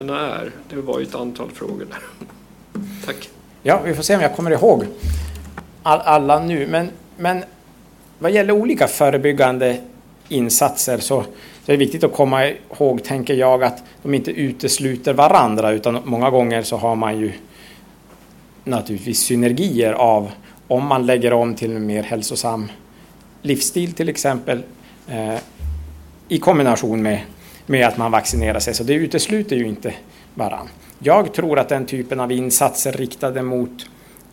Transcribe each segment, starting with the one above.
är? Det var ju ett antal frågor där. Tack. Ja, vi får se om jag kommer ihåg alla nu. Men vad gäller olika förebyggande insatser så är det viktigt att komma ihåg, tänker jag, att de inte utesluter varandra, utan många gånger så har man ju naturligtvis synergier av om man lägger om till en mer hälsosam livsstil till exempel i kombination med att man vaccinerar sig. Så det utesluter ju inte varann. Jag tror att den typen av insatser riktade mot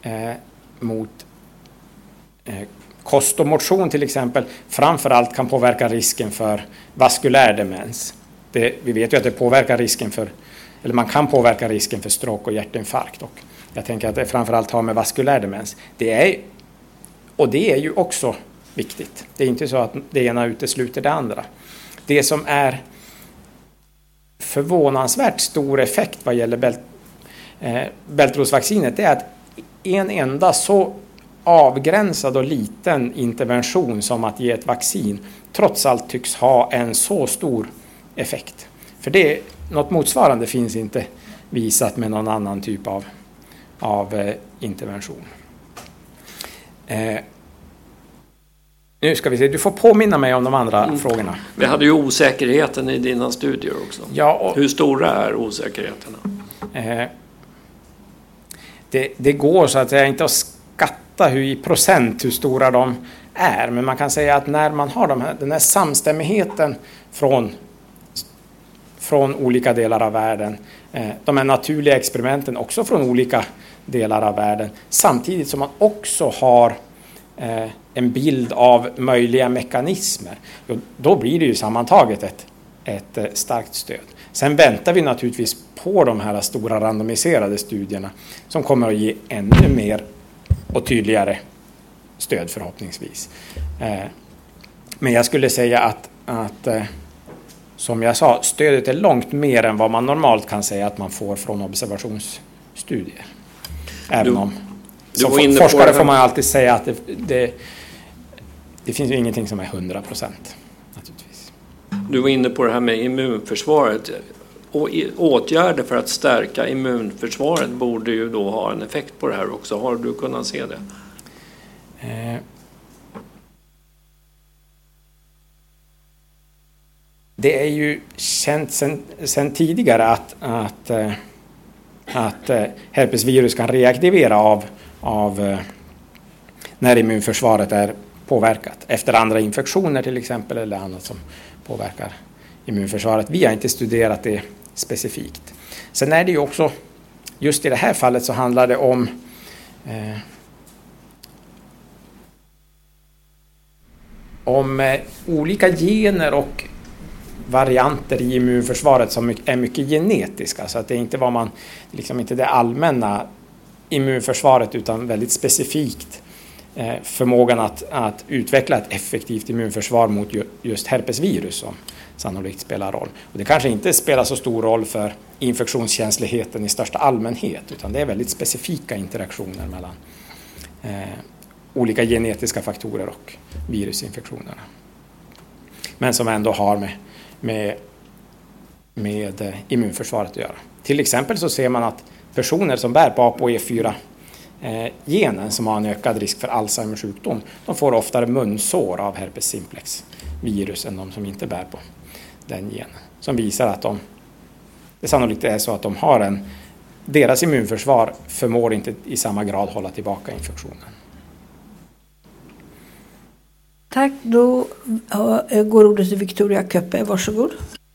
kost och motion till exempel framförallt kan påverka risken för vaskulär demens. Vi vet ju att det påverkar risken eller man kan påverka risken för stroke och hjärtinfarkt. Och jag tänker att det framförallt har med vaskulär demens. Det är ju också viktigt. Det är inte så att det ena utesluter det andra. Det som är förvånansvärt stor effekt vad gäller bältros-vaccinet är att en enda så avgränsad och liten intervention som att ge ett vaccin trots allt tycks ha en så stor effekt. För något motsvarande finns inte visat med någon annan typ av intervention. Nu ska vi se, du får påminna mig om de andra frågorna. Vi hade ju osäkerheten i dina studier också. Ja, hur stora är osäkerheterna? Det går så att jag inte att skatta i procent hur stora de är. Men man kan säga att när man har den här samstämmigheten från olika delar av världen, de här naturliga experimenten också från olika delar av världen, samtidigt som man också har en bild av möjliga mekanismer, då blir det ju sammantaget ett starkt stöd. Sen väntar vi naturligtvis på de här stora randomiserade studierna som kommer att ge ännu mer och tydligare stöd förhoppningsvis. Men jag skulle säga att som jag sa, stödet är långt mer än vad man normalt kan säga att man får från observationsstudier. Även om som forskare får man alltid säga att det finns ju ingenting som är 100% naturligtvis. Du var inne på det här med immunförsvaret. Och åtgärder för att stärka immunförsvaret borde ju då ha en effekt på det här också. Har du kunnat se det? Det är ju känt sedan tidigare att herpesvirus kan reaktivera av när immunförsvaret är påverkat. Efter andra infektioner till exempel eller annat som påverkar immunförsvaret. Vi har inte studerat det specifikt. Sen är det ju också, just i det här fallet så handlar det om olika gener och varianter i immunförsvaret som är mycket genetiska. Så att det är inte inte det allmänna immunförsvaret utan väldigt specifikt förmågan att utveckla ett effektivt immunförsvar mot just herpesvirus som sannolikt spelar roll. Och det kanske inte spelar så stor roll för infektionskänsligheten i största allmänhet, utan det är väldigt specifika interaktioner mellan olika genetiska faktorer och virusinfektionerna. Men som ändå har med immunförsvaret att göra. Till exempel så ser man att personer som bär på ApoE4 genen som har en ökad risk för Alzheimers sjukdom, de får oftare munsår av herpes simplex virus än de som inte bär på den genen. Som visar att det sannolikt är så att deras immunförsvar förmår inte i samma grad hålla tillbaka infektionen. Tack, då går ordet till Victoria Köppe, varsågod.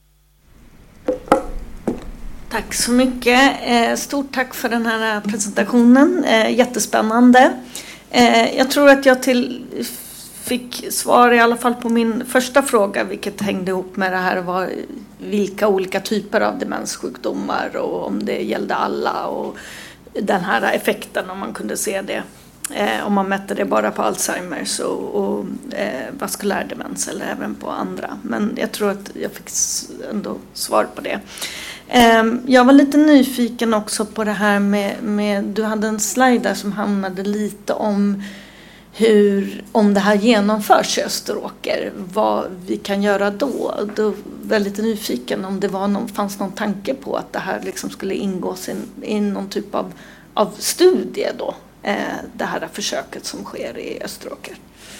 Tack så mycket. Stort tack för den här presentationen. Jättespännande. Jag tror att jag fick svar i alla fall på min första fråga, vilket hängde ihop med det här var vilka olika typer av demenssjukdomar och om det gällde alla och den här effekten om man kunde se det. Om man mätte det bara på Alzheimers och vaskulär demens eller även på andra. Men jag tror att jag fick ändå svar på det. Jag var lite nyfiken också på det här med du hade en slide där som handlade lite om om det här genomförs i Österåker, vad vi kan göra då. Då är väldigt nyfiken om det fanns någon tanke på att det här liksom skulle ingå i någon typ av studie då, det här försöket som sker i Österåker.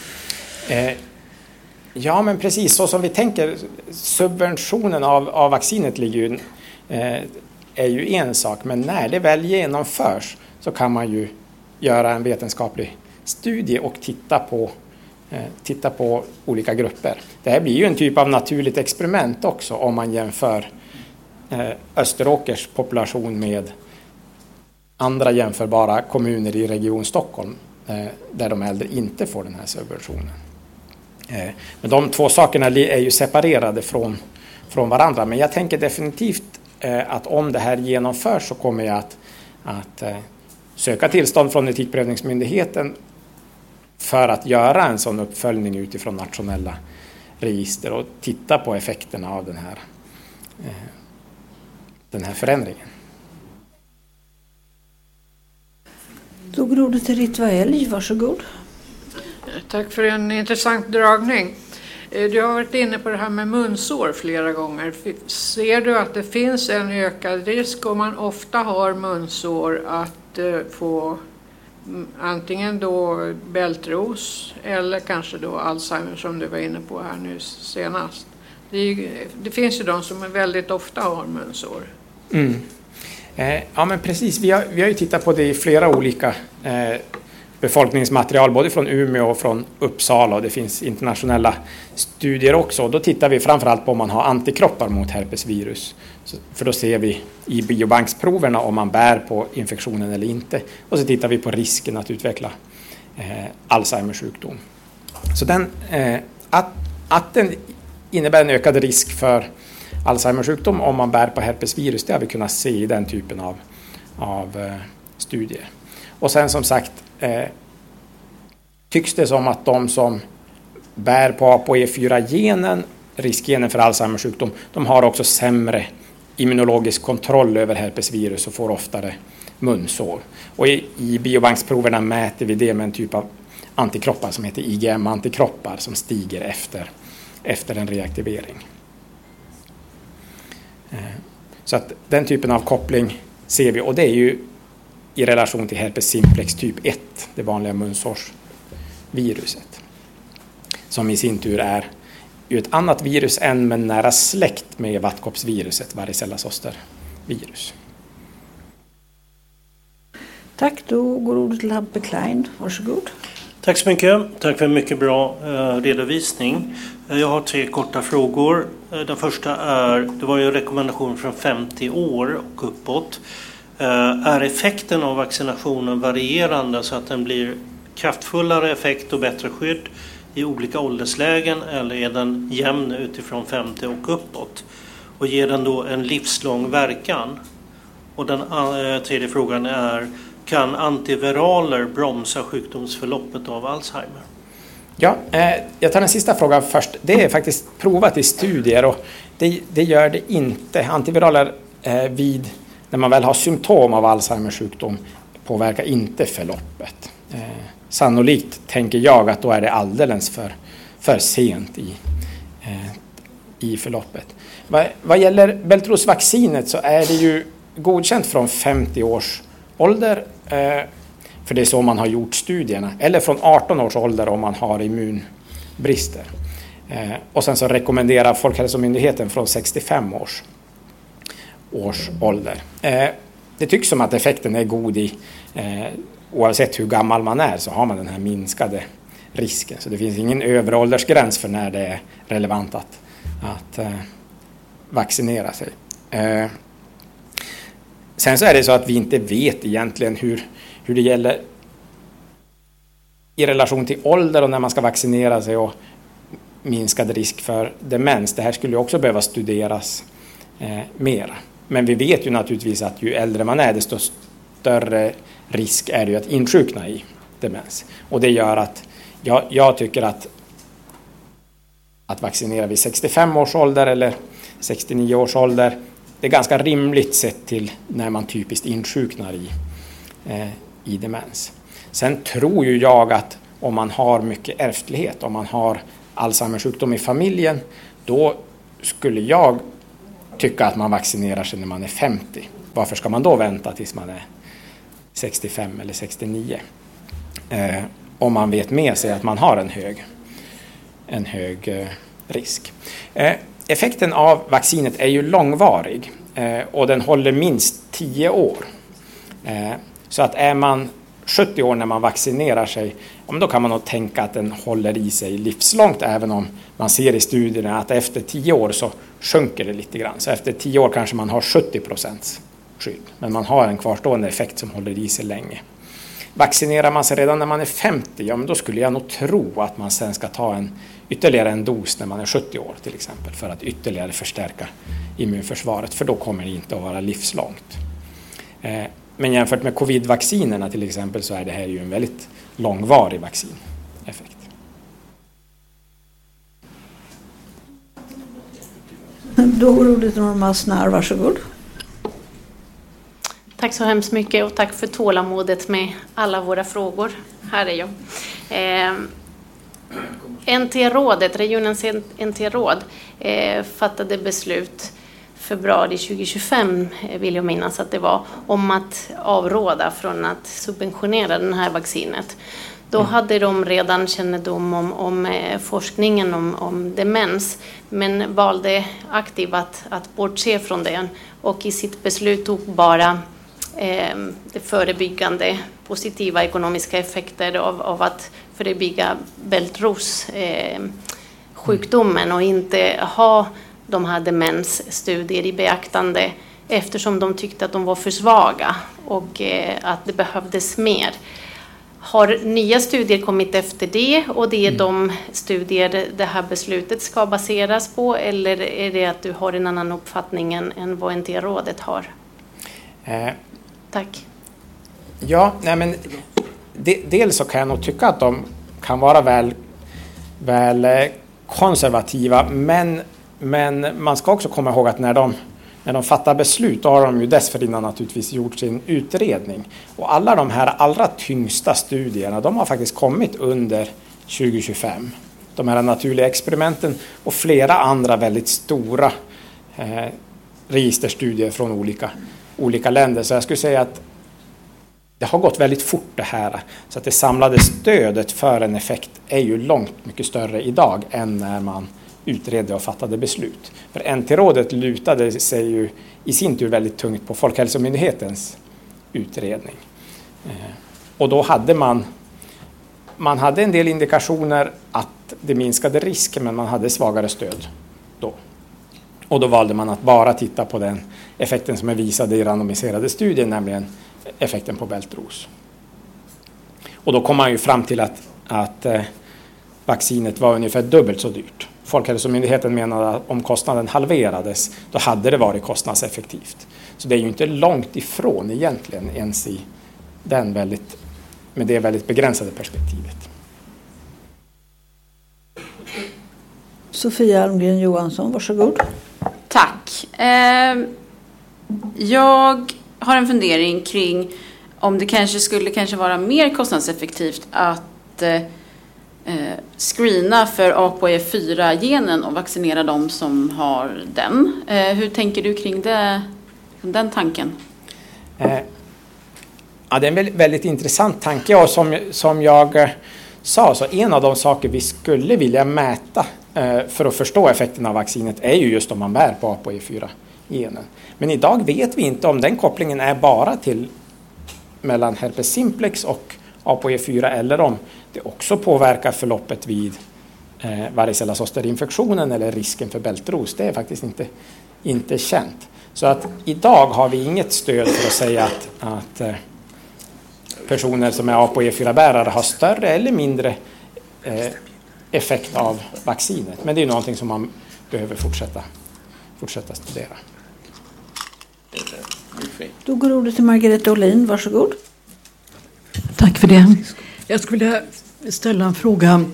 Ja, men precis så som vi tänker, subventionen av vaccinet är ju en sak, men när det väl genomförs så kan man ju göra en vetenskaplig studie och titta på olika grupper. Det här blir ju en typ av naturligt experiment också om man jämför Österåkers population med andra jämförbara kommuner i region Stockholm där de äldre inte får den här subventionen. Men de två sakerna är ju separerade från varandra, men jag tänker definitivt att om det här genomförs så kommer jag att söka tillstånd från Etikprövningsmyndigheten för att göra en sån uppföljning utifrån nationella register och titta på effekterna av den här förändringen. Då går ordet till Ritva Elg, varsågod. Tack för en intressant dragning. Du har varit inne på det här med munsår flera gånger. Ser du att det finns en ökad risk om man ofta har munsår att få antingen då bältros eller kanske då Alzheimer som du var inne på här nu senast? Det finns ju de som väldigt ofta har munsår. Mm. Ja, men precis. Vi har ju tittat på det i flera olika befolkningsmaterial, både från Umeå och från Uppsala, och det finns internationella studier också. Då tittar vi framförallt på om man har antikroppar mot herpesvirus. För då ser vi i biobanksproverna om man bär på infektionen eller inte. Och så tittar vi på risken att utveckla Alzheimers sjukdom. Så att den innebär en ökad risk för Alzheimers sjukdom om man bär på herpesvirus, det har vi kunnat se i den typen av studier. Och sen som sagt tycks det som att de som bär på ApoE4-genen, riskgenen för Alzheimers sjukdom, de har också sämre immunologisk kontroll över herpesvirus och får oftare munsår. Och i biobanksproverna mäter vi det med en typ av antikroppar som heter IgM-antikroppar som stiger efter en reaktivering. Så att den typen av koppling ser vi, och det är ju i relation till herpes simplex typ 1, det vanliga munsårsviruset, som i sin tur är ju ett annat virus än men nära släkt med vattkoppsviruset, varicella zoster-virus. Tack, då går ordet till Hampe Klein. Varsågod. Tack så mycket. Tack för en mycket bra redovisning. Jag har 3 korta frågor. Den första är, det var ju en rekommendation från 50 år och uppåt. Är effekten av vaccinationen varierande så att den blir kraftfullare effekt och bättre skydd i olika ålderslägen, eller är den jämn utifrån 50 och uppåt? Och ger den då en livslång verkan? Och den tredje frågan är, kan antiviraler bromsa sjukdomsförloppet av Alzheimer? Ja, jag tar den sista frågan först. Det är faktiskt provat i studier och det gör det inte. Antiviraler när man väl har symptom av Alzheimers sjukdom påverkar inte förloppet. Sannolikt tänker jag att då är det alldeles för sent i förloppet. Vad gäller bältrosvaccinet så är det ju godkänt från 50 års ålder, för det är så man har gjort studierna, eller från 18 års ålder om man har immunbrister. Och sen så rekommenderar Folkhälsomyndigheten från 65 års ålder. Det tycks som att effekten är god oavsett hur gammal man är, så har man den här minskade risken. Så det finns ingen övre åldersgräns för när det är relevant att vaccinera sig. Sen så är det så att vi inte vet egentligen hur det gäller i relation till ålder och när man ska vaccinera sig och minskad risk för demens. Det här skulle också behöva studeras mer. Men vi vet ju naturligtvis att ju äldre man är, desto större risk är det ju att insjukna i demens. Och det gör att jag tycker att vaccinera vid 65 års ålder eller 69 års ålder, det är ganska rimligt sett till när man typiskt insjuknar i demens. Sen tror ju jag att om man har mycket ärftlighet, om man har Alzheimers sjukdom i familjen, då skulle jag tycka att man vaccinerar sig när man är 50. Varför ska man då vänta tills man är 65 eller 69? Om man vet med sig att man har en hög risk. Effekten av vaccinet är ju långvarig och den håller minst 10 år. Så att är man 70 år när man vaccinerar sig, då kan man nog tänka att den håller i sig livslångt, även om man ser i studierna att efter 10 år så sjunker det lite grann. Så efter 10 år kanske man har 70% skydd, men man har en kvarstående effekt som håller i sig länge. Vaccinerar man sig redan när man är 50, då skulle jag nog tro att man sen ska ta ytterligare en dos när man är 70 år till exempel, för att ytterligare förstärka immunförsvaret, för då kommer det inte att vara livslångt. Men jämfört med covid-vaccinerna till exempel så är det här ju en väldigt långvarig vaccineffekt. Då går ordet till Norma Snär, varsågod. Tack så hemskt mycket och tack för tålamodet med alla våra frågor. Här är jag. NT-rådet, regionens NT-råd fattade beslut februari 2025 vill jag minnas att det var, om att avråda från att subventionera det här vaccinet. Då hade de redan kännedom om forskningen om demens, men valde aktivt att bortse från det och i sitt beslut tog bara det förebyggande positiva ekonomiska effekter av att förebygga bältros sjukdomen och inte ha de här demensstudier i beaktande, eftersom de tyckte att de var för svaga och att det behövdes mer. Har nya studier kommit efter det och det är de studier det här beslutet ska baseras på, eller är det att du har en annan uppfattning än vad NT-rådet har? Tack. Ja, men dels så kan jag nog tycka att de kan vara väl konservativa, men man ska också komma ihåg att när de fattar beslut, då har de ju dessförinnan naturligtvis gjort sin utredning. Och alla de här allra tyngsta studierna, de har faktiskt kommit under 2025. De här naturliga experimenten och flera andra väldigt stora registerstudier från olika länder. Så jag skulle säga att det har gått väldigt fort det här. Så att det samlade stödet för en effekt är ju långt mycket större idag än när man utredde och fattade beslut. För NT-rådet lutade sig ju i sin tur väldigt tungt på Folkhälsomyndighetens utredning. Och då hade man hade en del indikationer att det minskade risken, men man hade svagare stöd då. Och då valde man att bara titta på den effekten som är visad i randomiserade studier, nämligen effekten på bältros. Och då kom man ju fram till att vaccinet var ungefär dubbelt så dyrt. Folkhälsomyndigheten menade att om kostnaden halverades, då hade det varit kostnadseffektivt. Så det är ju inte långt ifrån egentligen ens i med det väldigt begränsade perspektivet. Sofia Almgren Johansson, varsågod. Tack. Jag har en fundering kring om det skulle vara mer kostnadseffektivt att screena för ApoE4-genen och vaccinera de som har den. Hur tänker du kring den tanken? Ja, det är en väldigt intressant tanke, och som jag sa, så en av de saker vi skulle vilja mäta för att förstå effekten av vaccinet är ju just om man bär på ApoE4-genen. Men idag vet vi inte om den kopplingen är bara mellan herpes simplex och ApoE4 eller om det också påverkar förloppet vid varicella zoster-infektionen eller risken för bältros. Det är faktiskt inte känt. Så att idag har vi inget stöd för att säga att personer som är ApoE4-bärare har större eller mindre effekt av vaccinet. Men det är någonting som man behöver fortsätta studera. Då går ordet till Margareta Olin, varsågod. Tack för det. Jag skulle ställa en fråga.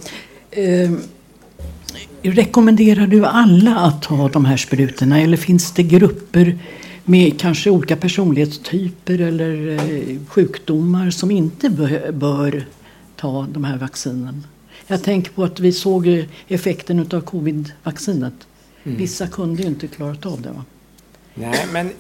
Rekommenderar du alla att ta de här sprutorna, eller finns det grupper med kanske olika personlighetstyper eller sjukdomar som inte bör ta de här vaccinen. Jag tänker på att vi såg effekten av covid-vaccinet. Vissa kunde ju inte klarat av det, va? Nej, men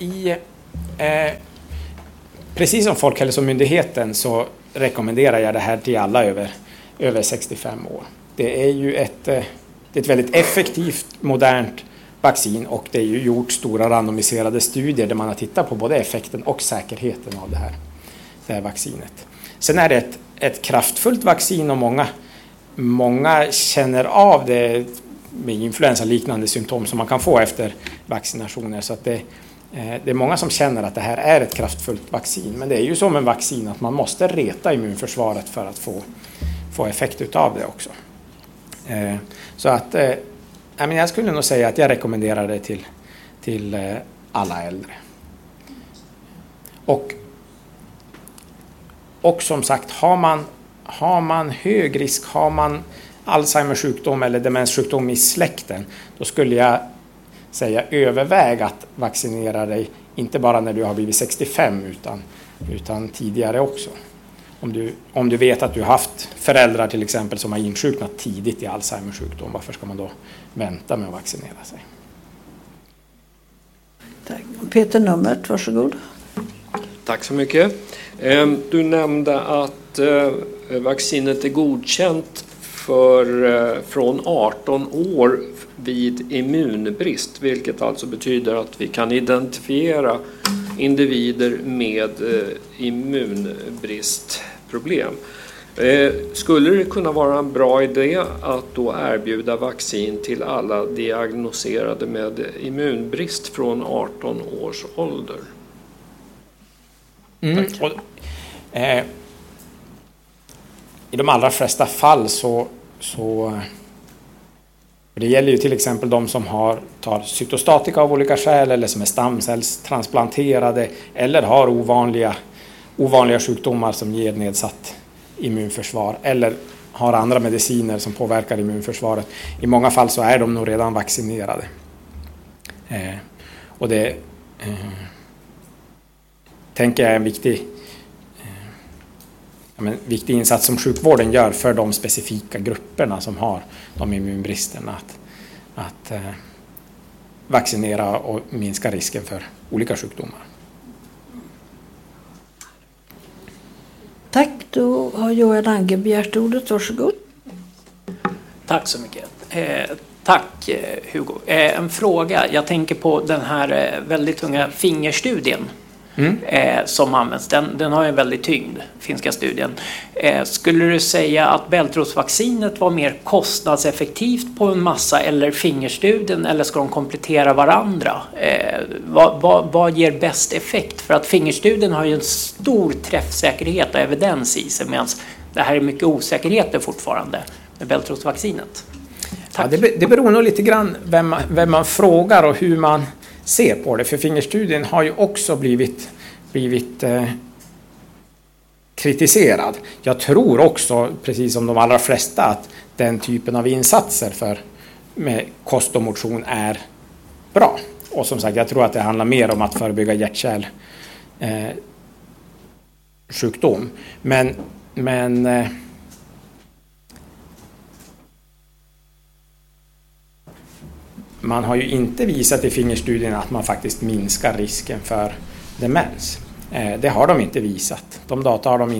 precis som Folkhälsomyndigheten så rekommenderar jag det här till alla över 65 år. Det är ju ett väldigt effektivt, modernt vaccin och det är ju gjort stora randomiserade studier där man har tittat på både effekten och säkerheten av det här vaccinet. Sen är det ett kraftfullt vaccin och många känner av det med influensaliknande symptom som man kan få efter vaccinationer. Så att det är många som känner att det här är ett kraftfullt vaccin. Men det är ju som en vaccin att man måste reta immunförsvaret för att få effekt utav det också. Så att jag skulle nog säga att jag rekommenderar det till alla äldre. Och som sagt, har man hög risk, har man Alzheimers sjukdom eller demenssjukdom i släkten, då skulle jag säga överväg att vaccinera dig, inte bara när du har blivit 65 utan tidigare också. Om du vet att du har haft föräldrar till exempel som har insjuknat tidigt i Alzheimers sjukdom, varför ska man då vänta med att vaccinera sig? Tack. Peter Nummert, varsågod. Tack så mycket. Du nämnde att vaccinet är godkänt från 18 år vid immunbrist, vilket alltså betyder att vi kan identifiera individer med immunbristproblem. Skulle det kunna vara en bra idé att då erbjuda vaccin till alla diagnoserade med immunbrist från 18 års ålder? I de allra flesta fall så det gäller ju till exempel de som tar cytostatika av olika skäl eller som är stamcellstransplanterade eller har ovanliga sjukdomar som ger nedsatt immunförsvar eller har andra mediciner som påverkar immunförsvaret. I många fall så är de nog redan vaccinerade. Och det tänker jag är en viktig insats som sjukvården gör för de specifika grupperna som har de immunbristerna att vaccinera och minska risken för olika sjukdomar. Tack, då har Johan Ange begärt ordet. Varsågod. Tack så mycket. Tack Hugo. En fråga. Jag tänker på den här väldigt tunga fingerstudien som används. Den har en väldigt tyngd, finska studien. Skulle du säga att bältrosvaccinet var mer kostnadseffektivt på en massa eller fingerstudien, eller ska de komplettera varandra? Vad ger bäst effekt? För att fingerstudien har ju en stor träffsäkerhet och evidens i sig, medan det här är mycket osäkerheter fortfarande med bältrosvaccinet. Ja, det beror nog lite grann vem man frågar och hur man ser på det. För fingerstudien har ju också blivit kritiserad. Jag tror också, precis som de allra flesta, att den typen av insatser med kost och motion är bra. Och som sagt, jag tror att det handlar mer om att förebygga hjärt-kärlsjukdom. Men man har ju inte visat i fingerstudien att man faktiskt minskar risken för demens. Det har de inte visat. De data har de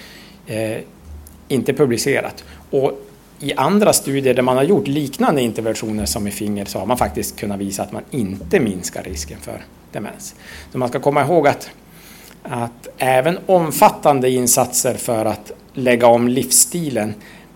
inte publicerat. Och i andra studier där man har gjort liknande interventioner som i finger så har man faktiskt kunnat visa att man inte minskar risken för demens. Så man ska komma ihåg att även omfattande insatser för att lägga om livsstilen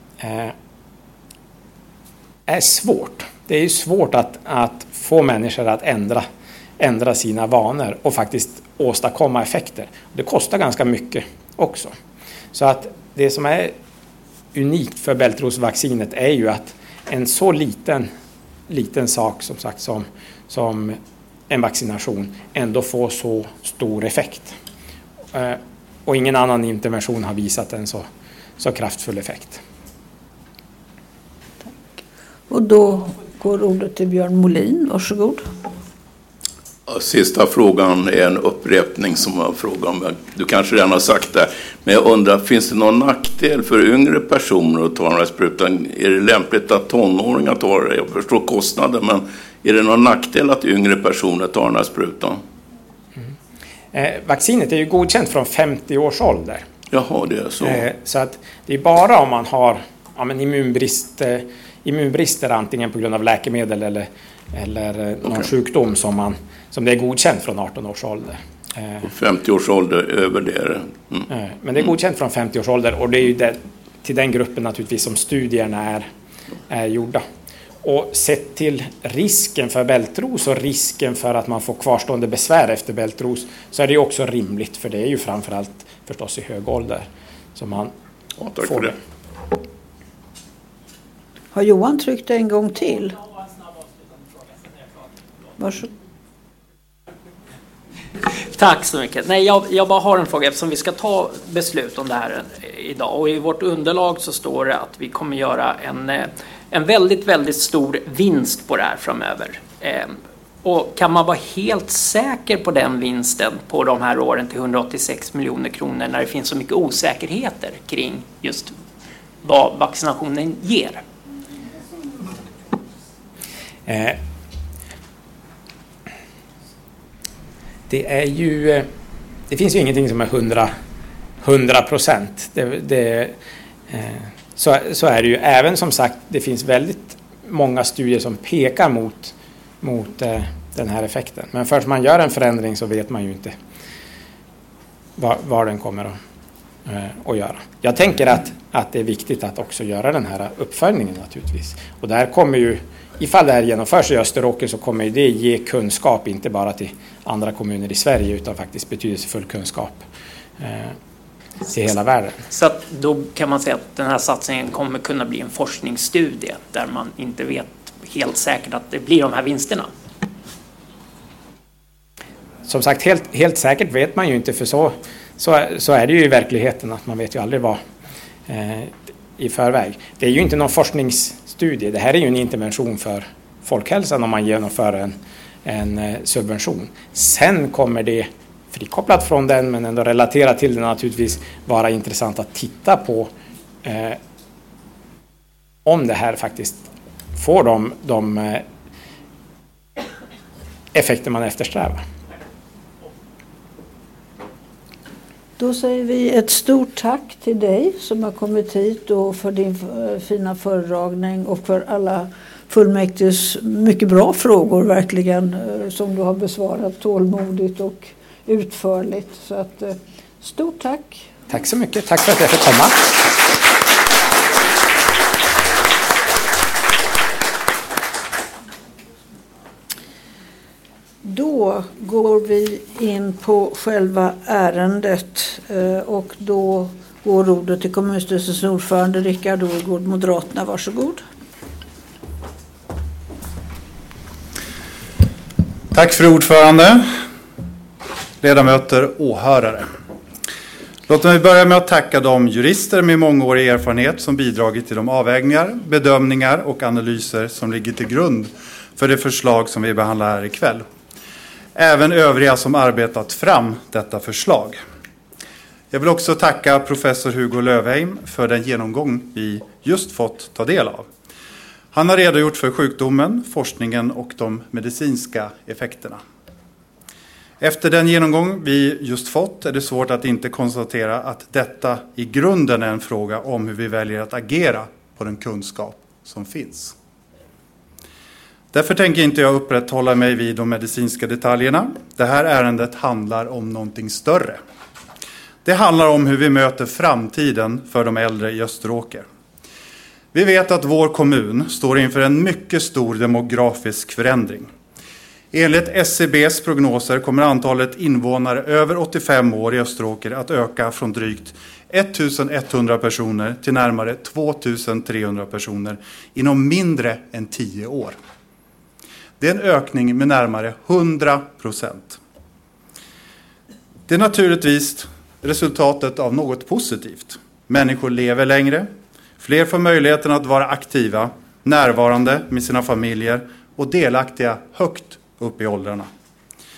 är svårt. Det är ju svårt att få människor att ändra sina vanor och faktiskt åstadkomma effekter. Det kostar ganska mycket också. Så att det som är unikt för bältrosvaccinet är ju att en så liten sak som sagt som en vaccination ändå får så stor effekt. Och ingen annan intervention har visat en så kraftfull effekt. Och då går ordet till Björn Molin. Varsågod. Sista frågan är en upprepning som jag frågar om. Du kanske redan har sagt det. Men jag undrar, finns det någon nackdel för yngre personer att ta den här sprutan? Är det lämpligt att tonåringar tar det? Jag förstår kostnaden, men är det någon nackdel att yngre personer tar den här sprutan? Vaccinet är ju godkänt från 50 års ålder. Jaha, det är så. Så att det är bara om man har immunbrister antingen på grund av läkemedel eller någon sjukdom som det är godkänt från 18 års ålder. 50 års ålder över det. Men det är godkänt från 50 års ålder, och det är ju till den gruppen naturligtvis som studierna är gjorda. Och sett till risken för bältros och risken för att man får kvarstående besvär efter bältros, så är det ju också rimligt, för det är ju framförallt förstås i hög ålder som man får det. Har Johan tryckt en gång till? Varsågod. Tack så mycket. Nej, jag bara har en fråga eftersom vi ska ta beslut om det här idag. Och i vårt underlag så står det att vi kommer göra en väldigt, väldigt stor vinst på det här framöver. Och kan man vara helt säker på den vinsten på de här åren till 186 miljoner kronor när det finns så mycket osäkerheter kring just vad vaccinationen ger? Det finns ju ingenting som är 100%. Så är det ju. Även som sagt, det finns väldigt många studier som pekar mot den här effekten. Men först man gör en förändring så vet man ju inte vad den kommer att göra. Jag tänker att det är viktigt att också göra den här uppföljningen naturligtvis. Och där kommer ju, ifall det här genomförs i Österåker, så kommer det ge kunskap inte bara till andra kommuner i Sverige utan faktiskt betydelsefull kunskap till hela världen. Så att då kan man säga att den här satsningen kommer kunna bli en forskningsstudie där man inte vet helt säkert att det blir de här vinsterna. Som sagt, helt säkert vet man ju inte, för så är det ju i verkligheten, att man vet ju aldrig vad i förväg. Det är ju inte någon forskningsstudie, det här är ju en intervention för folkhälsan om man genomför en subvention. Sen kommer det frikopplat från den, men ändå relaterat till den, naturligtvis vara intressant att titta på om det här faktiskt får de effekter man eftersträvar. Då säger vi ett stort tack till dig som har kommit hit och för din fina föredragning och för alla fullmäktiges mycket bra frågor verkligen som du har besvarat tålmodigt och utförligt. Så att stort tack. Tack så mycket. Tack för att jag fick komma. Då går vi in på själva ärendet och då går ordet till kommunstyrelsens ordförande Rickard Årgård, Moderaterna. Varsågod. Tack för ordförande, ledamöter, åhörare. Låt mig börja med att tacka de jurister med mångårig erfarenhet som bidragit till de avvägningar, bedömningar och analyser som ligger till grund för det förslag som vi behandlar här ikväll. Även övriga som arbetat fram detta förslag. Jag vill också tacka professor Hugo Löfheim för den genomgång vi just fått ta del av. Han har redogjort för sjukdomen, forskningen och de medicinska effekterna. Efter den genomgång vi just fått är det svårt att inte konstatera att detta i grunden är en fråga om hur vi väljer att agera på den kunskap som finns. Därför tänker inte jag upprätthålla mig vid de medicinska detaljerna. Det här ärendet handlar om någonting större. Det handlar om hur vi möter framtiden för de äldre i Österåker. Vi vet att vår kommun står inför en mycket stor demografisk förändring. Enligt SCBs prognoser kommer antalet invånare över 85 år i Österåker att öka från drygt 1100 personer till närmare 2300 personer inom mindre än 10 år. Det är en ökning med närmare 100%. Det är naturligtvis resultatet av något positivt. Människor lever längre, fler får möjligheten att vara aktiva, närvarande med sina familjer och delaktiga högt upp i åldrarna.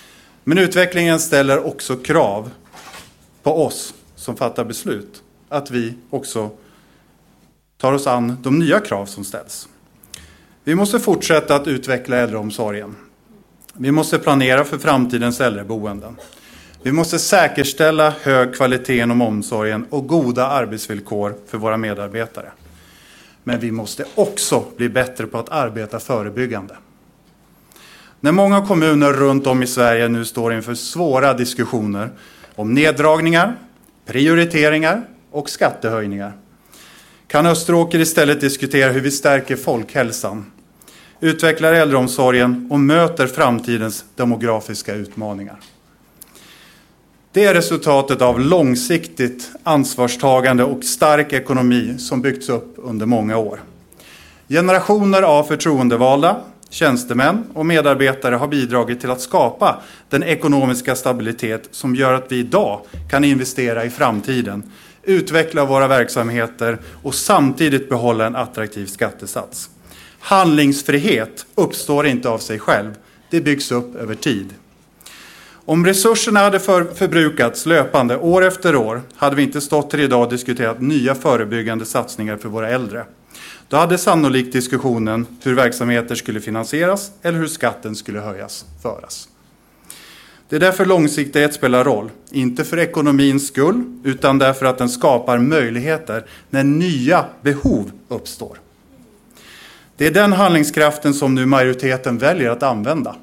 Men utvecklingen ställer också krav på oss som fattar beslut. Att vi också tar oss an de nya krav som ställs. Vi måste fortsätta att utveckla äldreomsorgen. Vi måste planera för framtidens äldreboenden. Vi måste säkerställa hög kvalitet inom omsorgen och goda arbetsvillkor för våra medarbetare. Men vi måste också bli bättre på att arbeta förebyggande. När många kommuner runt om i Sverige nu står inför svåra diskussioner om neddragningar, prioriteringar och skattehöjningar, kan Österåker istället diskutera hur vi stärker folkhälsan, utvecklar äldreomsorgen och möter framtidens demografiska utmaningar. Det är resultatet av långsiktigt ansvarstagande och stark ekonomi som byggts upp under många år. Generationer av förtroendevalda, tjänstemän och medarbetare har bidragit till att skapa den ekonomiska stabilitet som gör att vi idag kan investera i framtiden, utveckla våra verksamheter och samtidigt behålla en attraktiv skattesats. Handlingsfrihet uppstår inte av sig själv, det byggs upp över tid. Om resurserna hade förbrukats löpande år efter år hade vi inte stått här idag och diskuterat nya förebyggande satsningar för våra äldre. Då hade sannolikt diskussionen hur verksamheter skulle finansieras eller hur skatten skulle höjas föras. Det är därför långsiktighet spelar roll, inte för ekonomins skull utan därför att den skapar möjligheter när nya behov uppstår. Det är den handlingskraften som nu majoriteten väljer att använda.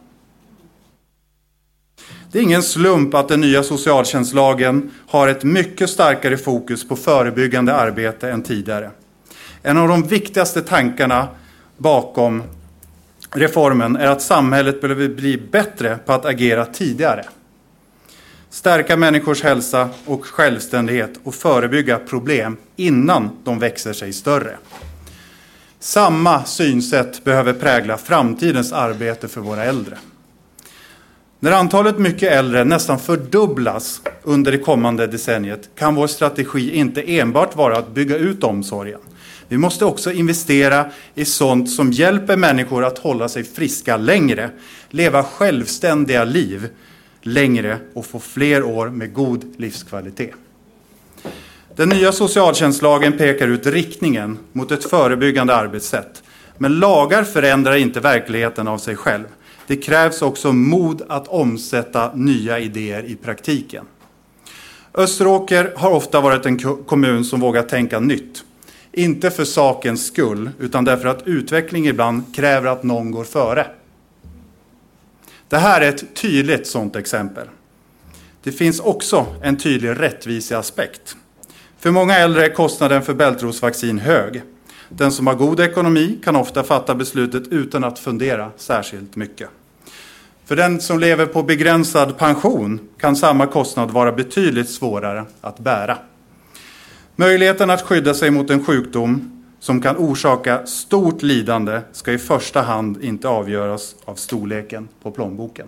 Det är ingen slump att den nya socialtjänstlagen har ett mycket starkare fokus på förebyggande arbete än tidigare. En av de viktigaste tankarna bakom reformen är att samhället behöver bli bättre på att agera tidigare. Stärka människors hälsa och självständighet och förebygga problem innan de växer sig större. Samma synsätt behöver prägla framtidens arbete för våra äldre. När antalet mycket äldre nästan fördubblas under det kommande decenniet kan vår strategi inte enbart vara att bygga ut omsorgen. Vi måste också investera i sånt som hjälper människor att hålla sig friska längre, leva självständiga liv längre och få fler år med god livskvalitet. Den nya socialtjänstlagen pekar ut riktningen mot ett förebyggande arbetssätt. Men lagar förändrar inte verkligheten av sig själv. Det krävs också mod att omsätta nya idéer i praktiken. Österåker har ofta varit en kommun som vågar tänka nytt. Inte för sakens skull, utan därför att utveckling ibland kräver att någon går före. Det här är ett tydligt sådant exempel. Det finns också en tydlig rättviseaspekt. För många äldre är kostnaden för bältros-vaccin hög. Den som har god ekonomi kan ofta fatta beslutet utan att fundera särskilt mycket. För den som lever på begränsad pension kan samma kostnad vara betydligt svårare att bära. Möjligheten att skydda sig mot en sjukdom som kan orsaka stort lidande ska i första hand inte avgöras av storleken på plånboken.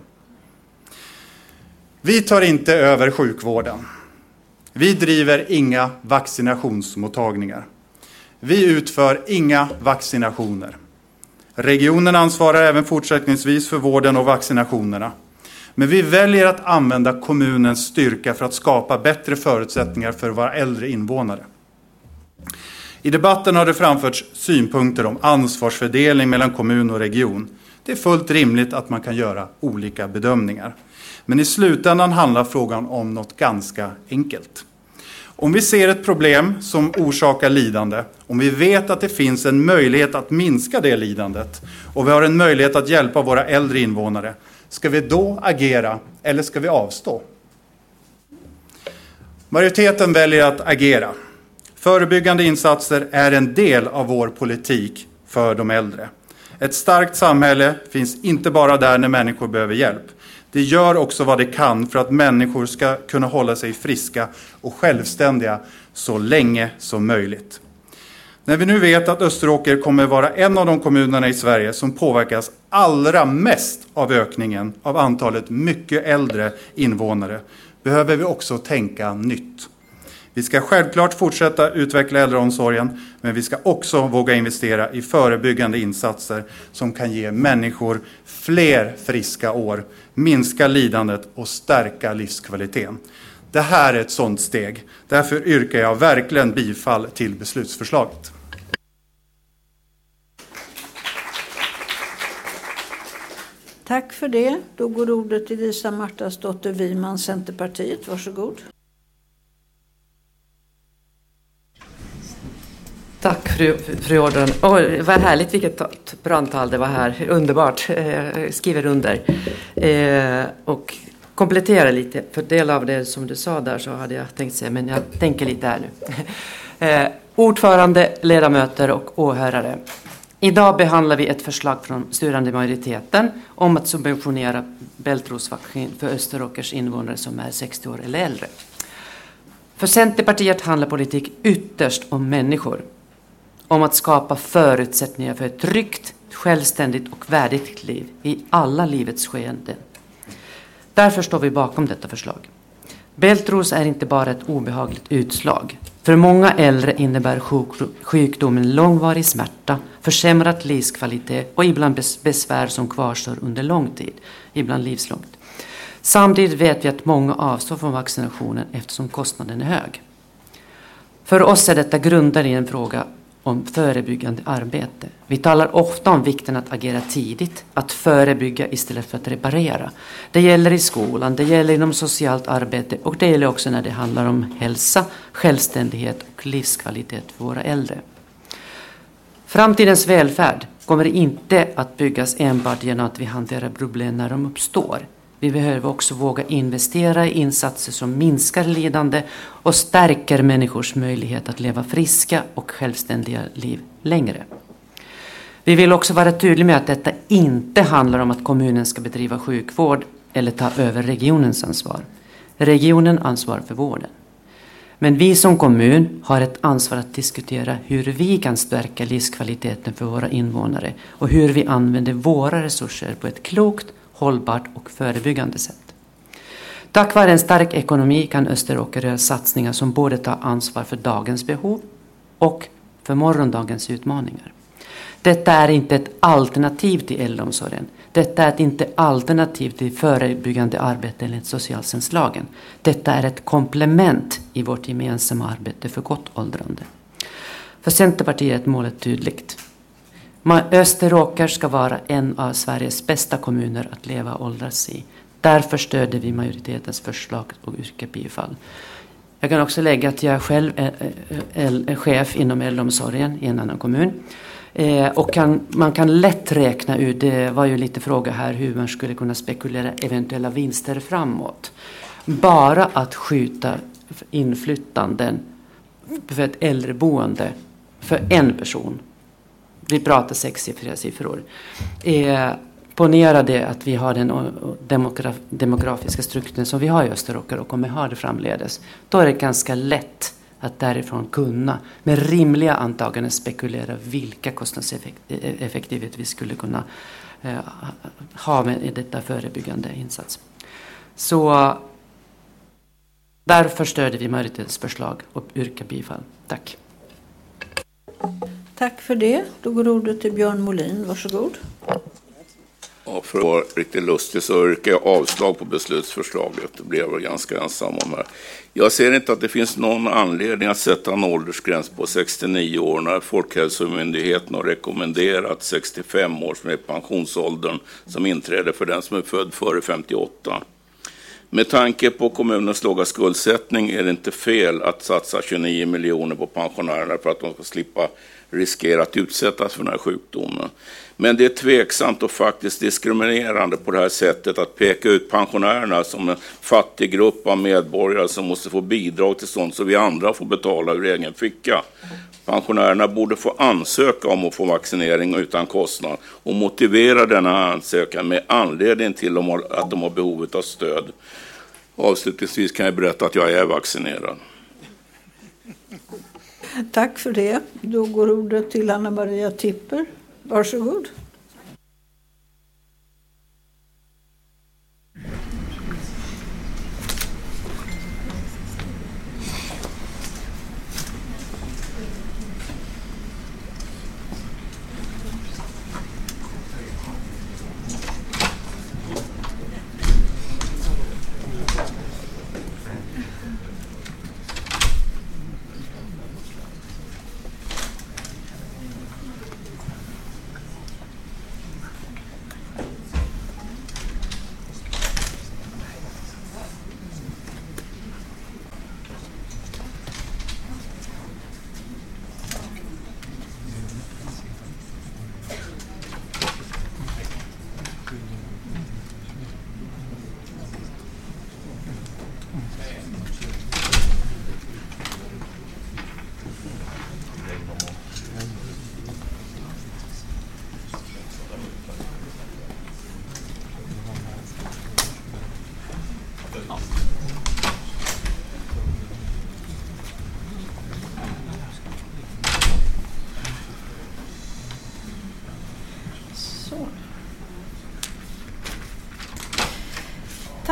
Vi tar inte över sjukvården. Vi driver inga vaccinationsmottagningar. Vi utför inga vaccinationer. Regionen ansvarar även fortsättningsvis för vården och vaccinationerna. Men vi väljer att använda kommunens styrka för att skapa bättre förutsättningar för våra äldre invånare. I debatten har det framförts synpunkter om ansvarsfördelning mellan kommun och region. Det är fullt rimligt att man kan göra olika bedömningar. Men i slutändan handlar frågan om något ganska enkelt. Om vi ser ett problem som orsakar lidande, om vi vet att det finns en möjlighet att minska det lidandet och vi har en möjlighet att hjälpa våra äldre invånare, ska vi då agera eller ska vi avstå? Majoriteten väljer att agera. Förebyggande insatser är en del av vår politik för de äldre. Ett starkt samhälle finns inte bara där när människor behöver hjälp. Det gör också vad det kan för att människor ska kunna hålla sig friska och självständiga så länge som möjligt. När vi nu vet att Österåker kommer vara en av de kommunerna i Sverige som påverkas allra mest av ökningen av antalet mycket äldre invånare behöver vi också tänka nytt. Vi ska självklart fortsätta utveckla äldreomsorgen, men vi ska också våga investera i förebyggande insatser som kan ge människor fler friska år, minska lidandet och stärka livskvaliteten. Det här är ett sådant steg. Därför yrkar jag verkligen bifall till beslutsförslaget. Tack för det. Då går ordet till Lisa Martasdotter Wiman, Centerpartiet. Varsågod. Tack fru ordförande. Vad härligt vilket brandtal det var här. Underbart. Skriver under. Och komplettera lite. För del av det som du sa där så hade jag tänkt säga, men jag tänker lite här nu. Ordförande, ledamöter och åhörare. Idag behandlar vi ett förslag från styrande majoriteten om att subventionera bältrådsvaccin för Österåkers invånare som är 60 år eller äldre. För Centerpartiet handlar politik ytterst om människor. Om att skapa förutsättningar för ett tryggt, självständigt och värdigt liv i alla livets skeenden. Därför står vi bakom detta förslag. Bältros är inte bara ett obehagligt utslag. För många äldre innebär sjukdomen långvarig smärta, försämrad livskvalitet och ibland besvär som kvarstår under lång tid, ibland livslångt. Samtidigt vet vi att många avstår från vaccinationen eftersom kostnaden är hög. För oss är detta grundat i en fråga om förebyggande arbete. Vi talar ofta om vikten att agera tidigt, att förebygga istället för att reparera. Det gäller i skolan, det gäller inom socialt arbete och det gäller också när det handlar om hälsa, självständighet och livskvalitet för våra äldre. Framtidens välfärd kommer inte att byggas enbart genom att vi hanterar problem när de uppstår. Vi behöver också våga investera i insatser som minskar lidande och stärker människors möjlighet att leva friska och självständiga liv längre. Vi vill också vara tydliga med att detta inte handlar om att kommunen ska bedriva sjukvård eller ta över regionens ansvar. Regionen ansvarar för vården. Men vi som kommun har ett ansvar att diskutera hur vi kan stärka livskvaliteten för våra invånare och hur vi använder våra resurser på ett klokt, hållbart och förebyggande sätt. Tack vare en stark ekonomi kan Österåker göra satsningar som både tar ansvar för dagens behov och för morgondagens utmaningar. Detta är inte ett alternativ till äldreomsorgen. Detta är inte alternativ till förebyggande arbete enligt socialtjänstlagen. Detta är ett komplement i vårt gemensamma arbete för gott åldrande. För Centerpartiet är målet tydligt. Österåker ska vara en av Sveriges bästa kommuner att leva och åldras i. Därför stöder vi majoritetens förslag och yrkar bifall. Jag kan också lägga att jag själv är chef inom äldreomsorgen i en annan kommun. Och man kan lätt räkna ut, det var ju lite fråga här hur man skulle kunna spekulera eventuella vinster framåt. Bara att skjuta inflyttanden för ett äldreboende för en person. Vi pratar 6-siffriga siffror. Ponera det att vi har den demografiska strukturen som vi har i Österåker och kommer ha det framledes. Då är det ganska lätt att därifrån kunna med rimliga antaganden spekulera vilka kostnadseffektivitet vi skulle kunna ha med detta förebyggande insats. Så därför stöder vi majoritetens förslag och yrkar bifall. Tack. Tack för det. Då går ordet till Björn Molin. Varsågod. Ja, för att vara riktigt lustig så yrkar jag avslag på beslutsförslaget. Det blir jag väl ganska ensam om här. Jag ser inte att det finns någon anledning att sätta en åldersgräns på 69 år när Folkhälsomyndigheten har rekommenderat 65 år som är pensionsåldern som inträder för den som är född före 58. Med tanke på kommunens låga skuldsättning är det inte fel att satsa 29 miljoner på pensionärerna för att de ska slippa riskera att utsättas för den här sjukdomen. Men det är tveksamt och faktiskt diskriminerande på det här sättet att peka ut pensionärerna som en fattig grupp av medborgare som måste få bidrag till sånt så vi andra får betala ur egen ficka. Pensionärerna borde få ansöka om att få vaccinering utan kostnad och motivera denna ansökan med anledning till att de har behovet av stöd. Avslutningsvis kan jag berätta att jag är vaccinerad. Tack för det. Då går ordet till Anna-Maria Tipper. Varsågod.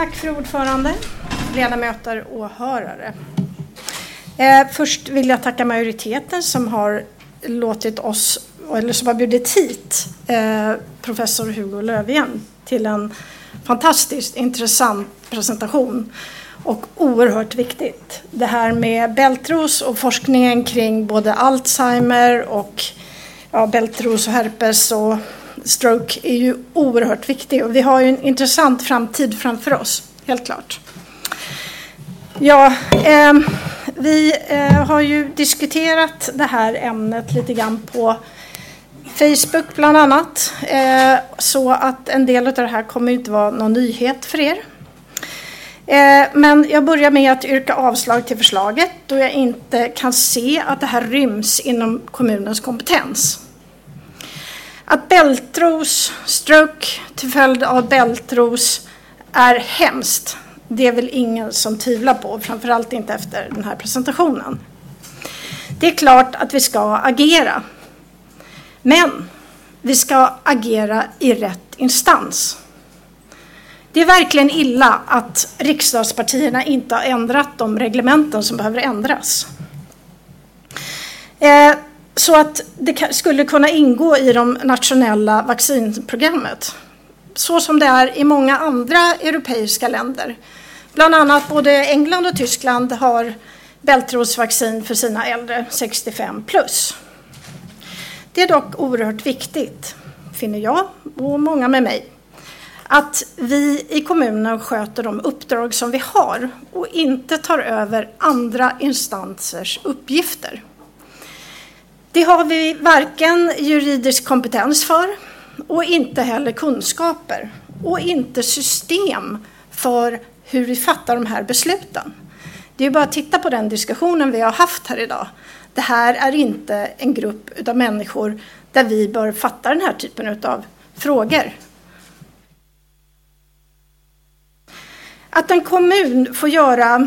Tack för ordförande, ledamöter och åhörare. Först vill jag tacka majoriteten som har låtit oss, eller som har bjudit hit professor Hugo Löfgren till en fantastiskt intressant presentation och oerhört viktigt. Det här med bältros och forskningen kring både Alzheimer och bältros och herpes och stroke är ju oerhört viktig och vi har ju en intressant framtid framför oss, helt klart. Ja, vi har ju diskuterat det här ämnet lite grann på Facebook bland annat, så att en del av det här kommer inte vara någon nyhet för er. Men jag börjar med att yrka avslag till förslaget då jag inte kan se att det här ryms inom kommunens kompetens. Att bältros, stroke till följd av bältros är hemskt, det är väl ingen som tvivlar på, framförallt inte efter den här presentationen. Det är klart att vi ska agera, men vi ska agera i rätt instans. Det är verkligen illa att riksdagspartierna inte har ändrat de reglementen som behöver ändras. Så att det skulle kunna ingå i de nationella vaccinprogrammet. Så som det är i många andra europeiska länder. Bland annat både England och Tyskland har bältrosvaccin för sina äldre 65 plus. Det är dock oerhört viktigt, finner jag och många med mig, att vi i kommunen sköter de uppdrag som vi har och inte tar över andra instansers uppgifter. Det har vi varken juridisk kompetens för och inte heller kunskaper och inte system för hur vi fattar de här besluten. Det är bara att titta på den diskussionen vi har haft här idag. Det här är inte en grupp av människor där vi bör fatta den här typen av frågor. Att en kommun får göra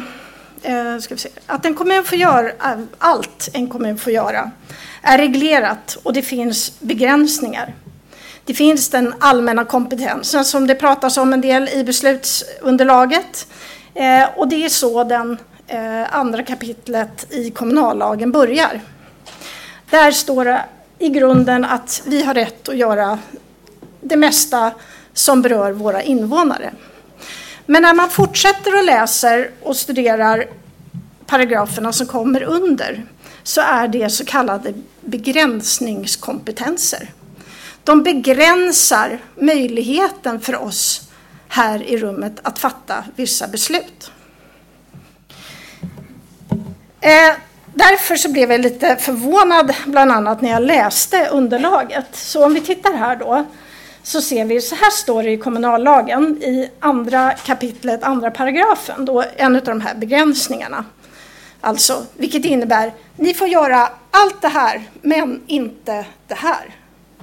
allt en kommun får göra är reglerat och det finns begränsningar. Det finns den allmänna kompetensen som det pratas om en del i beslutsunderlaget och det är så den andra kapitlet i kommunallagen börjar. Där står det i grunden att vi har rätt att göra det mesta som berör våra invånare. Men när man fortsätter och läser och studerar paragraferna som kommer under så är det så kallade begränsningskompetenser. De begränsar möjligheten för oss här i rummet att fatta vissa beslut. Därför så blev jag lite förvånad bland annat när jag läste underlaget. Så om vi tittar här då så ser vi, så här står det i kommunallagen i andra kapitlet, andra paragrafen, då en av de här begränsningarna. Alltså, vilket innebär, ni får göra allt det här, men inte det här.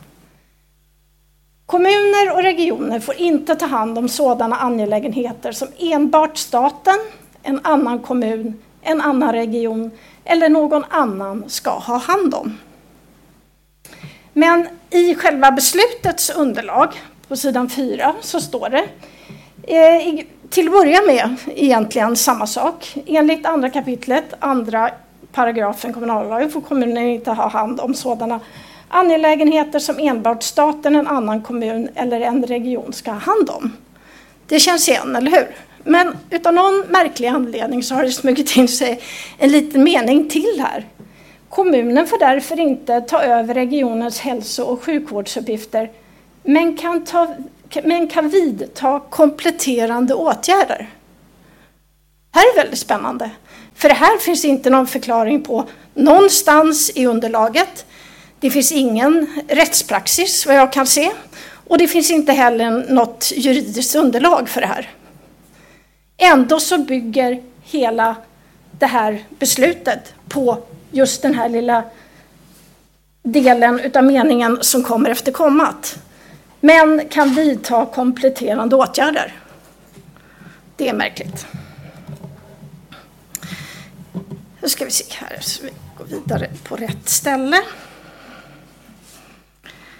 Kommuner och regioner får inte ta hand om sådana angelägenheter som enbart staten, en annan kommun, en annan region eller någon annan ska ha hand om. Men i själva beslutets underlag på sidan 4 så står det till att börja med egentligen samma sak. Enligt andra kapitlet, andra paragrafen kommunallagen får kommunen inte ha hand om sådana angelägenheter som enbart staten, en annan kommun eller en region ska ha hand om. Det känns igen, eller hur? Men utan någon märklig anledning så har det smugit in sig en liten mening till här. Kommunen får därför inte ta över regionens hälso- och sjukvårdsuppgifter men kan vidta kompletterande åtgärder. Det här är väldigt spännande. För det här finns inte någon förklaring på någonstans i underlaget. Det finns ingen rättspraxis vad jag kan se. Och det finns inte heller något juridiskt underlag för det här. Ändå så bygger hela det här beslutet på just den här lilla delen utav meningen som kommer efter kommat. Men kan vidta kompletterande åtgärder. Det är märkligt. Nu ska vi se här så vi går vidare på rätt ställe.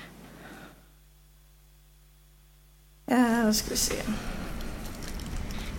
Ska vi se.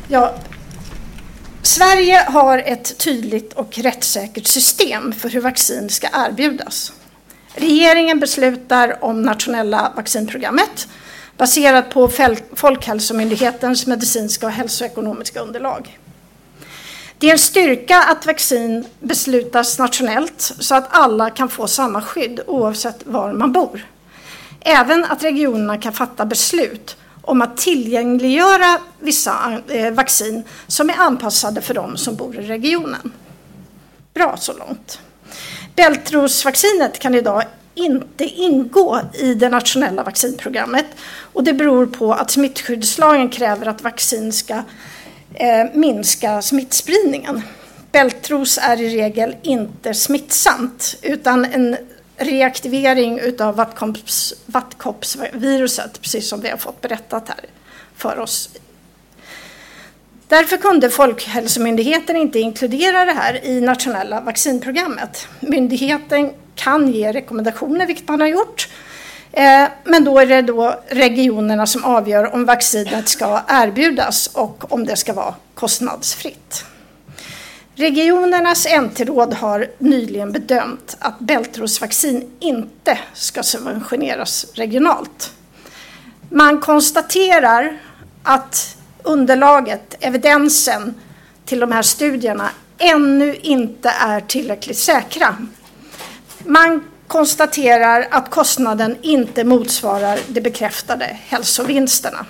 Ja, Sverige har ett tydligt och rättssäkert system för hur vaccin ska erbjudas. Regeringen beslutar om nationella vaccinprogrammet baserat på Folkhälsomyndighetens medicinska och hälsoekonomiska underlag. Det är en styrka att vaccin beslutas nationellt så att alla kan få samma skydd oavsett var man bor. Även att regionerna kan fatta beslut om att tillgängliggöra vissa vaccin som är anpassade för de som bor i regionen. Bra så långt. Bältrosvaccinet kan idag inte ingå i det nationella vaccinprogrammet och det beror på att smittskyddslagen kräver att vaccin ska minska smittspridningen. Bältros är i regel inte smittsamt utan en reaktivering utav vattkoppsviruset, precis som vi har fått berättat här för oss. Därför kunde Folkhälsomyndigheten inte inkludera det här i nationella vaccinprogrammet. Myndigheten kan ge rekommendationer, vilket man har gjort, men då är det då regionerna som avgör om vaccinet ska erbjudas och om det ska vara kostnadsfritt. Regionernas NT-råd har nyligen bedömt att bältrosvaccin inte ska subventioneras regionalt. Man konstaterar att underlaget, evidensen till de här studierna ännu inte är tillräckligt säkra. Man konstaterar att kostnaden inte motsvarar de bekräftade hälsovinsterna.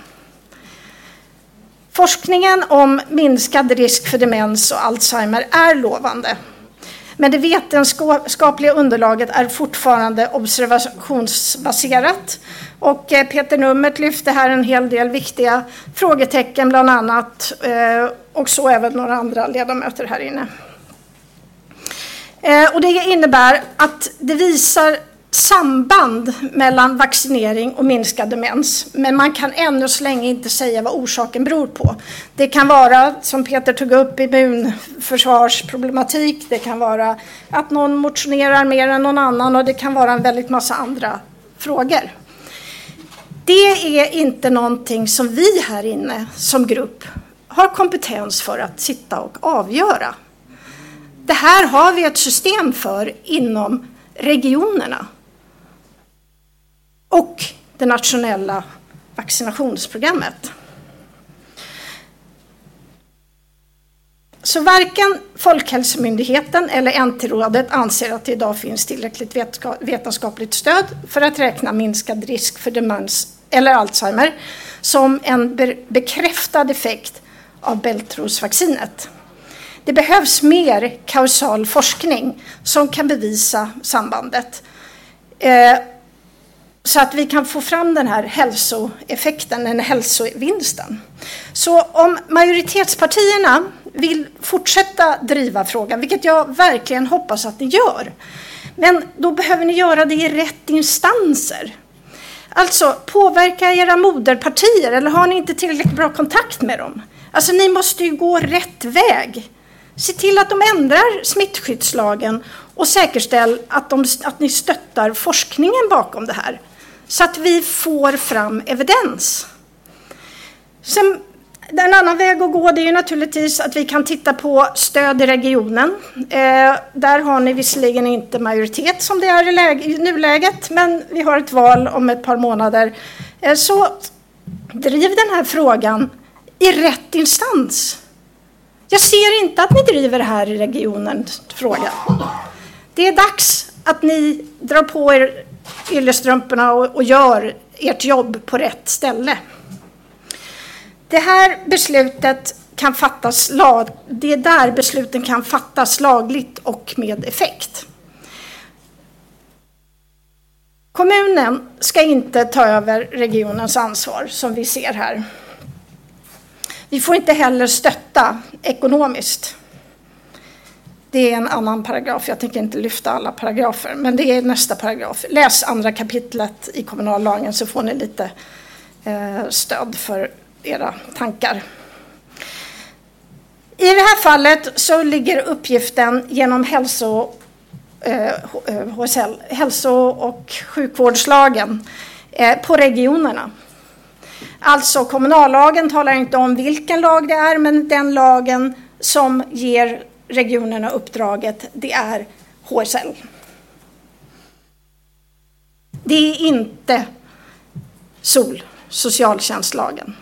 Forskningen om minskad risk för demens och Alzheimer är lovande. Men det vetenskapliga underlaget är fortfarande observationsbaserat. Och Peter Nummert lyfte här en hel del viktiga frågetecken bland annat. Och så även några andra ledamöter här inne. Och det innebär att det visar samband mellan vaccinering och minskad demens. Men man kan ännu så länge inte säga vad orsaken beror på. Det kan vara, som Peter tog upp, immunförsvarsproblematik. Det kan vara att någon motionerar mer än någon annan. Och det kan vara en väldigt massa andra frågor. Det är inte någonting som vi här inne som grupp har kompetens för att sitta och avgöra. Det här har vi ett system för inom regionerna och det nationella vaccinationsprogrammet. Så varken Folkhälsomyndigheten eller NT-rådet anser att det idag finns tillräckligt vetenskapligt stöd för att räkna minskad risk för demens eller Alzheimer som en bekräftad effekt av bältrosvaccinet. Det behövs mer kausal forskning som kan bevisa sambandet så att vi kan få fram den här hälsoeffekten, den hälsovinsten. Så om majoritetspartierna vill fortsätta driva frågan, vilket jag verkligen hoppas att ni gör, men då behöver ni göra det i rätt instanser. Alltså påverka era moderpartier, eller har ni inte tillräckligt bra kontakt med dem? Alltså ni måste ju gå rätt väg. Se till att de ändrar smittskyddslagen och säkerställ att ni stöttar forskningen bakom det här. Så att vi får fram evidens. Sen, en annan väg att gå det är ju naturligtvis att vi kan titta på stöd i regionen. Där har ni visserligen inte majoritet som det är i nuläget, men vi har ett val om ett par månader. Så driv den här frågan i rätt instans. Jag ser inte att ni driver det här i regionens fråga. Det är dags att ni drar på er yllestrumporna och gör ert jobb på rätt ställe. Det här beslutet kan fattas det är där besluten kan fattas lagligt och med effekt. Kommunen ska inte ta över regionens ansvar som vi ser här. Vi får inte heller stötta ekonomiskt. Det är en annan paragraf. Jag tänker inte lyfta alla paragrafer, men det är nästa paragraf. Läs andra kapitlet i kommunallagen så får ni lite stöd för era tankar. I det här fallet så ligger uppgiften genom hälso- och sjukvårdslagen på regionerna. Alltså kommunallagen talar inte om vilken lag det är, men den lagen som ger regionerna uppdraget, det är HSL. Det är inte socialtjänstlagen.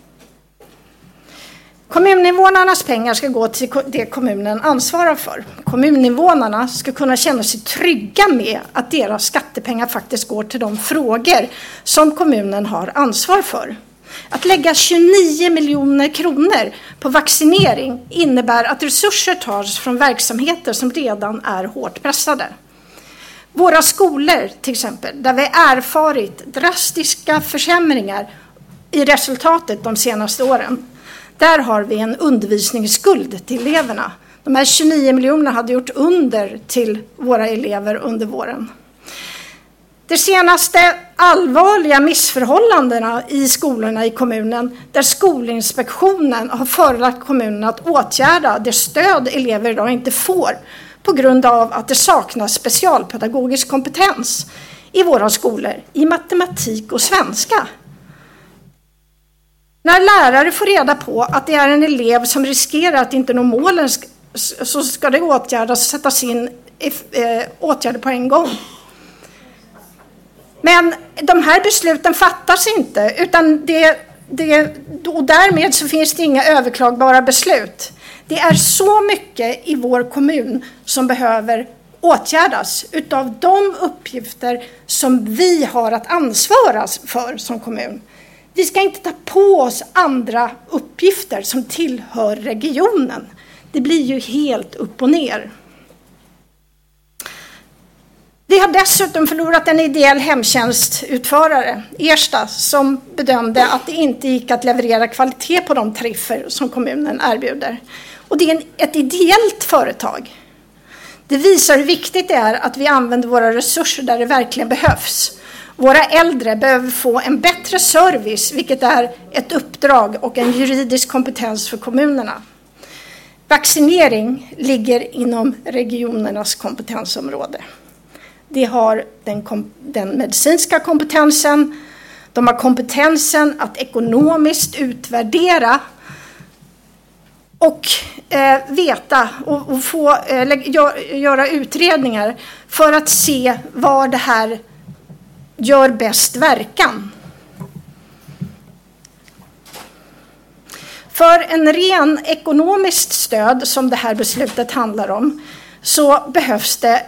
Kommuninvånarnas pengar ska gå till det kommunen ansvarar för. Kommuninvånarna ska kunna känna sig trygga med att deras skattepengar faktiskt går till de frågor som kommunen har ansvar för. Att lägga 29 miljoner kronor på vaccinering innebär att resurser tas från verksamheter som redan är hårt pressade. Våra skolor till exempel, där vi erfarit drastiska försämringar i resultatet de senaste åren, där har vi en undervisningsskuld till eleverna. De här 29 miljonerna hade gjort under till våra elever under våren. De senaste allvarliga missförhållandena i skolorna i kommunen, där Skolinspektionen har förelagt kommunen att åtgärda det stöd elever idag inte får på grund av att det saknas specialpedagogisk kompetens i våra skolor i matematik och svenska. När lärare får reda på att det är en elev som riskerar att inte nå målen, så ska det åtgärdas och sättas in åtgärder på en gång. Men de här besluten fattas inte, utan och därmed så finns det inga överklagbara beslut. Det är så mycket i vår kommun som behöver åtgärdas utav de uppgifter som vi har att ansvara för som kommun. Vi ska inte ta på oss andra uppgifter som tillhör regionen. Det blir ju helt upp och ner. Vi har dessutom förlorat en ideell hemtjänstutförare, Ersta, som bedömde att det inte gick att leverera kvalitet på de tariffer som kommunen erbjuder. Och det är ett ideellt företag. Det visar hur viktigt det är att vi använder våra resurser där det verkligen behövs. Våra äldre behöver få en bättre service, vilket är ett uppdrag och en juridisk kompetens för kommunerna. Vaccinering ligger inom regionernas kompetensområde. De har den medicinska kompetensen, de har kompetensen att ekonomiskt utvärdera och veta och få göra utredningar för att se var det här gör bäst verkan. För en ren ekonomiskt stöd som det här beslutet handlar om, så behövs det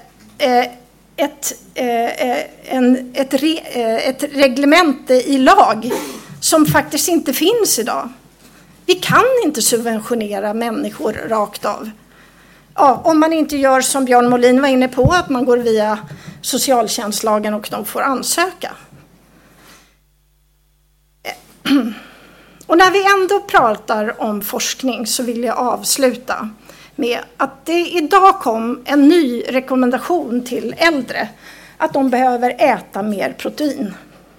ett reglemente i lag som faktiskt inte finns idag. Vi kan inte subventionera människor rakt av. Ja, om man inte gör som Björn Molin var inne på, att man går via socialtjänstlagen och de får ansöka. Och när vi ändå pratar om forskning så vill jag avsluta med att det idag kom en ny rekommendation till äldre att de behöver äta mer protein.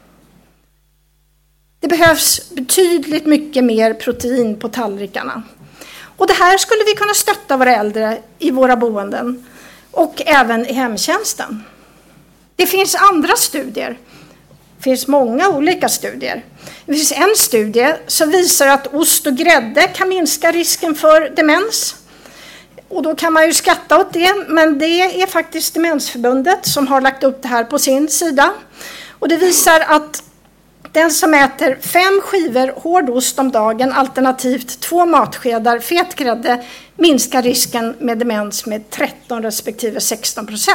Det behövs betydligt mycket mer protein på tallrikarna. Och det här skulle vi kunna stötta våra äldre i våra boenden och även i hemtjänsten. Det finns andra studier. Det finns många olika studier. Det finns en studie som visar att ost och grädde kan minska risken för demens. Och då kan man ju skratta åt det, men det är faktiskt Demensförbundet som har lagt upp det här på sin sida. Och det visar att den som äter 5 skivor hård ost om dagen, alternativt 2 matskedar fet grädde, minskar risken med demens med 13 respektive 16%.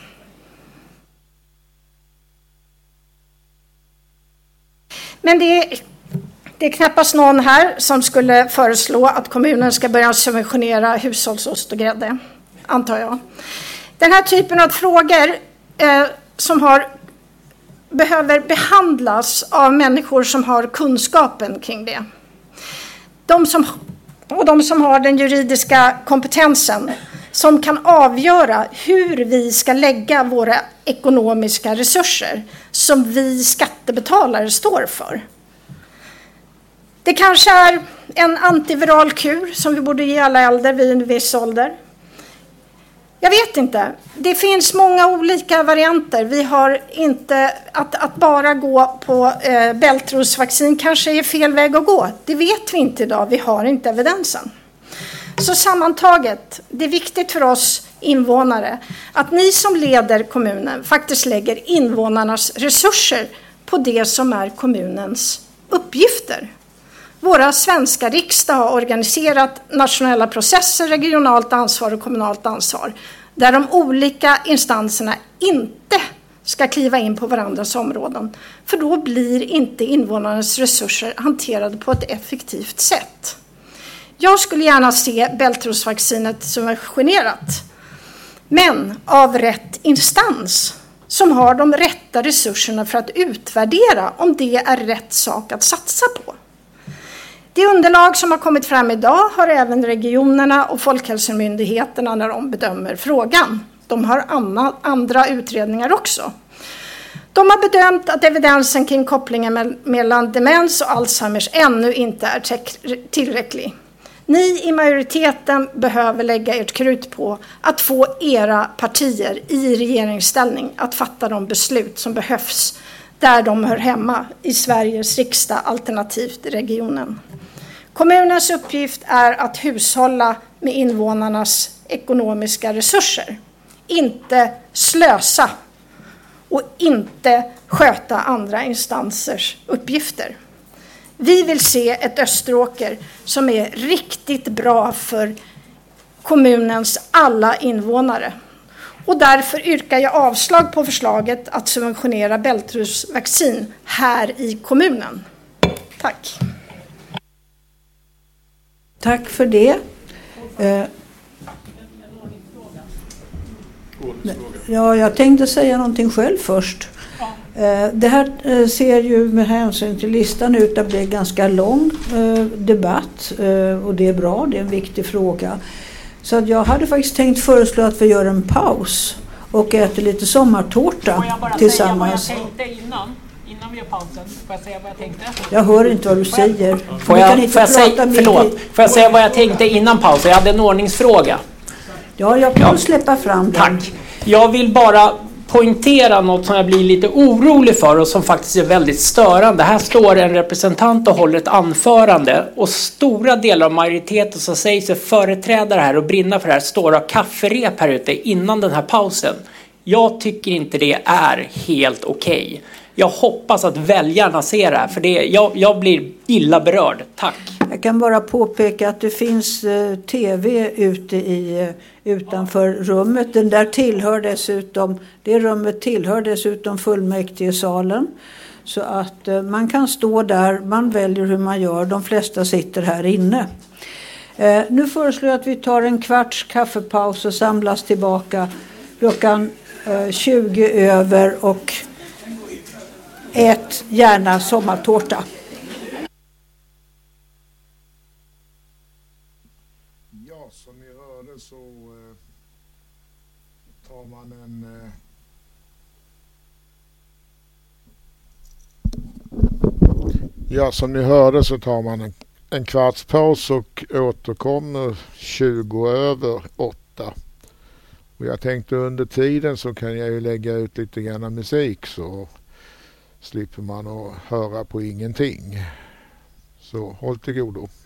Men det är knappast någon här som skulle föreslå att kommunen ska börja subventionera hushållsost och grädde, antar jag. Den här typen av frågor behöver behandlas av människor som har kunskapen kring det. De som har den juridiska kompetensen, som kan avgöra hur vi ska lägga våra ekonomiska resurser som vi skattebetalare står för. Det kanske är en antiviral kur som vi borde ge alla äldre vid en viss ålder. Jag vet inte. Det finns många olika varianter. Vi har inte att bara gå på bältrosvaccin kanske är fel väg att gå. Det vet vi inte idag. Vi har inte evidensen. Så sammantaget, det är viktigt för oss invånare att ni som leder kommunen faktiskt lägger invånarnas resurser på det som är kommunens uppgifter. Våra svenska riksdag har organiserat nationella processer, regionalt ansvar och kommunalt ansvar där de olika instanserna inte ska kliva in på varandras områden. För då blir inte invånarnas resurser hanterade på ett effektivt sätt. Jag skulle gärna se bältrosvaccinet subventionerat, men av rätt instans som har de rätta resurserna för att utvärdera om det är rätt sak att satsa på. Det underlag som har kommit fram idag har även regionerna och Folkhälsomyndigheterna när de bedömer frågan. De har andra utredningar också. De har bedömt att evidensen kring kopplingen mellan demens och Alzheimers ännu inte är tillräcklig. Ni i majoriteten behöver lägga ert krut på att få era partier i regeringsställning att fatta de beslut som behövs där de hör hemma i Sveriges riksdag alternativt regionen. Kommunens uppgift är att hushålla med invånarnas ekonomiska resurser. Inte slösa och inte sköta andra instansers uppgifter. Vi vill se ett Österåker som är riktigt bra för kommunens alla invånare. Och därför yrkar jag avslag på förslaget att subventionera bältrosvaccin här i kommunen. Tack. Tack för det. Ja, jag tänkte säga någonting själv först. Det här ser ju med hänsyn till listan ut att bli en ganska lång debatt och det är bra, det är en viktig fråga. Så att jag hade faktiskt tänkt föreslå att vi gör en paus och äter lite sommartårta tillsammans. Säga vad jag tänkte innan vi gör pausen? Får jag säga vad jag tänkte? Jag hör inte vad du säger. Får jag säga vad jag tänkte innan pausen? Jag hade en ordningsfråga. Ja, jag kan släppa fram den. Tack. Jag vill bara poängtera något som jag blir lite orolig för och som faktiskt är väldigt störande. Här står en representant och håller ett anförande och stora delar av majoriteten som säger sig företräda det här och brinna för det här står och kafferep här ute innan den här pausen. Jag tycker inte det är helt okej. Jag hoppas att väljarna ser det här för jag blir illa berörd. Tack. Jag kan bara påpeka att det finns tv utanför rummet. Det rummet tillhör dessutom fullmäktigesalen. Så att man kan stå där, man väljer hur man gör. De flesta sitter här inne. Nu föreslår jag att vi tar en kvarts kaffepaus och samlas tillbaka klockan 20 över och ät gärna sommartårta. Ja, som ni hörde så tar man en kvarts paus och återkommer 20 över 8. Och jag tänkte under tiden så kan jag ju lägga ut lite grann musik så slipper man att höra på ingenting. Så håll till godo.